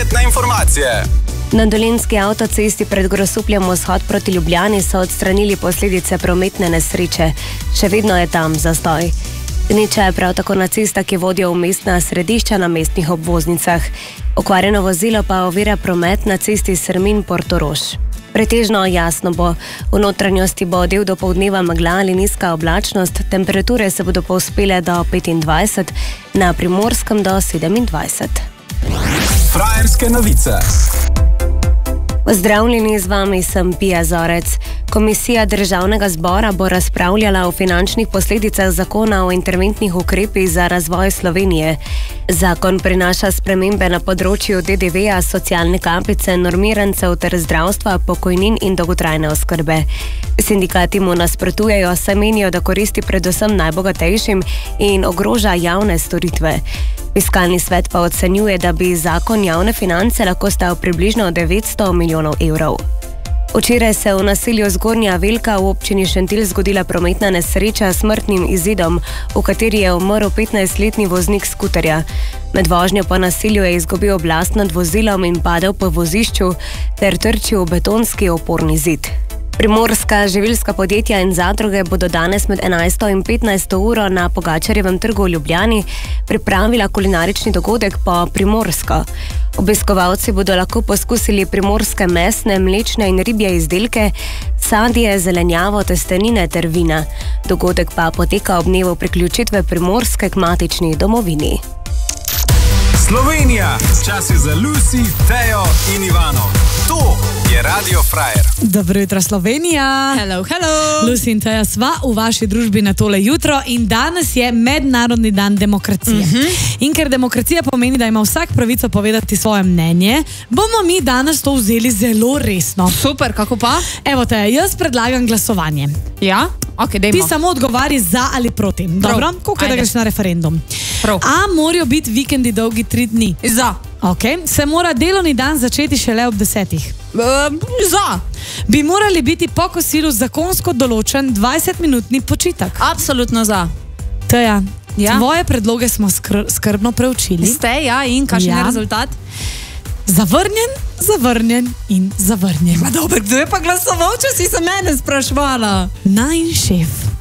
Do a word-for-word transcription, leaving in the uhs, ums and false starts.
Prometne informacije. Na dolenjski avtocesti pred Grosupljem vzhod proti Ljubljani so odstranili posledice prometne nesreče. Še vedno je tam zastoj. Gneča je prav tako na cestah, ki vodijo v mestna središča na mestnih obvoznicah. Okvarjeno vozilo pa ovira promet na cesti Srmin-Portorož. Pretežno jasno bo. V notranjosti bo del dopoldneva megla ali nizka oblačnost, temperature se bodo povzpele do petindvajset, na Primorskem do sedemindvajset. Frajerske novice. Pozdravljeni, z vami sem Pija Zorec. Komisija Državnega zbora bo razpravljala o finančnih posledicah zakona o interventnih ukrepih za razvoj Slovenije. Zakon prinaša spremembe na področju D D V-ja, socialne kapice, normirancev ter zdravstva, pokojnin in dolgotrajne oskrbe. Sindikati mu nasprotujejo, saj menijo, da koristi predvsem najbogatejšim in ogroža javne storitve. Fiskalni svet pa ocenjuje, da bi zakon javne finance lahko stal približno devetsto milijonov evrov. Včeraj se je v naselju Zgornja Velka v občini Šentilj zgodila prometna nesreča s smrtnim izidom, v kateri je umrl petnajstletni voznik skuterja. Med vožnjo po naselju je izgubil oblast nad vozilom in padel po vozišču ter trčil v betonski oporni zid. Primorska živilska podjetja in zadruge bodo danes med enajsto in petnajsto uro na Pogačarjevem trgu v Ljubljani pripravila kulinarični dogodek po primorsko. Obiskovalci bodo lahko poskusili primorske mesne, mlečne in ribje izdelke, sadje, zelenjavo, testenine ter vina. Dogodek pa poteka ob dnevu priključitve Primorske k matični domovini. Slovenija, čas je za Lucy, Tejo in Ivano. To je Radio Frajer. Dobro jutro, Slovenija. Hello, hello. Lucy in Teja sva v vaši družbi na tole jutro in danes je Mednarodni dan demokracije. Uh-huh. In ker demokracija pomeni, da ima vsak pravico povedati svoje mnenje, bomo mi danes to vzeli zelo resno. Super, kako pa? Evo Teja, jaz predlagam glasovanje. Ja? Ok, dejmo. Ti samo odgovari za ali proti. Dobro? Koliko da greš na referendum? Prav. A morajo biti vikendi dolgi tri dni? Za. Ok. Se mora delovni dan začeti šele ob desetih? Uh, za. Bi morali biti po kosilu zakonsko določen dvajsetminutni počitek? Absolutno za. Teja, ja? Tvoje predloge smo skr skrbno preučili. Ste, ja, in kakšen ja. je rezultat? Zavrnjen, zavrnjen in zavrnjen. Ma dobro, kdo je pa glasoval, če si se mene sprašvala? Najin šef.